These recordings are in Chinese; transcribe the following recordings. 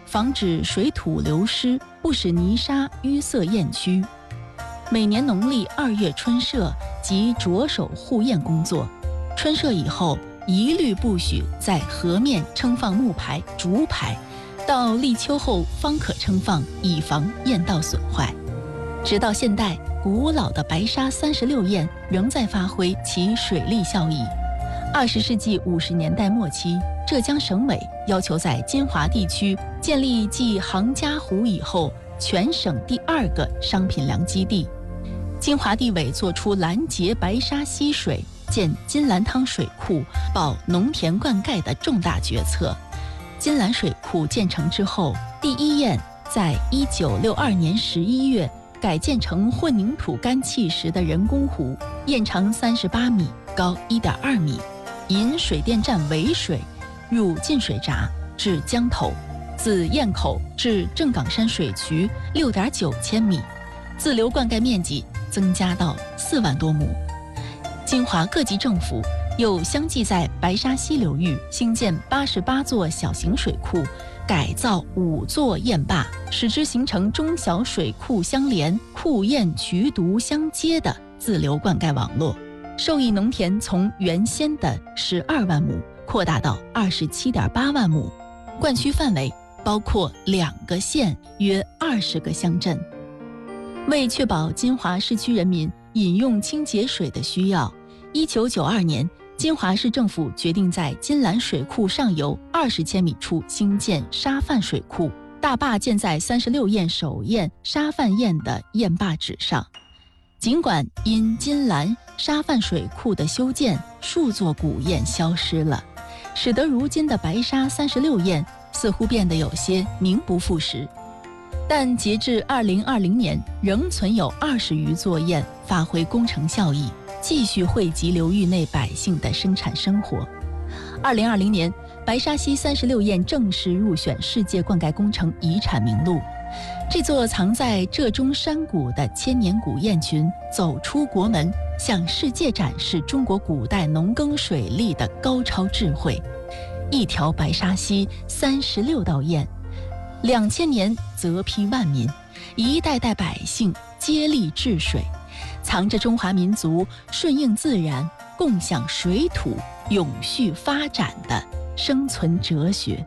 防止水土流失，不使泥沙淤塞堰区。每年农历2月春社即着手护堰工作，春社以后一律不许在河面撑放木牌、竹牌，到立秋后方可撑放，以防堰道损坏。直到现代，古老的白沙36堰仍在发挥其水利效益。20世纪50年代末期，浙江省委要求在金华地区建立继杭嘉湖以后全省第2个商品粮基地。金华地委作出拦截白沙溪水、建金兰汤水库、保农田灌溉的重大决策。金兰水库建成之后，第一堰在1962年11月改建成混凝土干砌石的人工湖，堰长38米，高1.2米，引水电站尾水入进水闸至江头，自堰口至正岗山水渠6.9千米，自流灌溉面积增加到4万多亩。金华各级政府又相继在白沙溪流域兴建88座小型水库，改造5座堰坝，使之形成中小水库相连、库堰渠渎相接的自流灌溉网络。受益农田从原先的12万亩扩大到27.8万亩，灌区范围包括2个县，约20个乡镇。为确保金华市区人民饮用清洁水的需要，1992年，金华市政府决定在金兰水库上游20千米处兴建沙泛水库，大坝建在36堰首堰沙泛堰的堰坝址上。尽管因金兰沙泛水库的修建，数座古堰消失了，使得如今的白沙36堰似乎变得有些名不副实。但截至2020年，仍存有20余座堰发挥工程效益，继续惠及流域内百姓的生产生活。2020年，白沙溪36堰正式入选世界灌溉工程遗产名录。这座藏在浙中山谷的千年古堰群走出国门，向世界展示中国古代农耕水利的高超智慧。一条白沙溪36道堰，2000年泽披万民，一代代百姓接力治水，藏着中华民族顺应自然、共享水土、永续发展的生存哲学。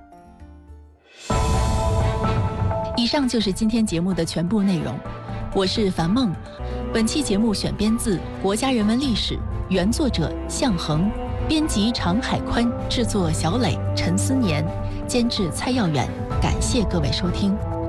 以上就是今天节目的全部内容，我是樊梦。本期节目选编自《国家人文历史》，原作者向恒，编辑常海宽，制作小磊、陈思年，监制蔡耀远。感谢各位收听。